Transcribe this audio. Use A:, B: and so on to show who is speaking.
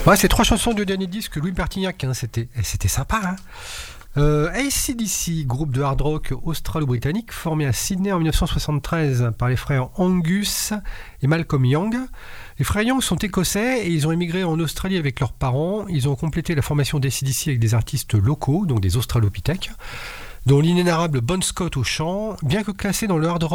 A: Ouais, c'est 3 chansons du dernier disque Louis Bertignac, hein, c'était sympa. Hein. AC/DC, groupe de hard rock australo-britannique formé à Sydney en 1973 par les frères Angus et Malcolm Young. Les frères Young sont écossais et ils ont émigré en Australie avec leurs parents. Ils ont complété la formation d'AC/DC avec des artistes locaux, donc des australopithèques, dont l'inénarrable Bon Scott au chant. Bien que classé dans le hard rock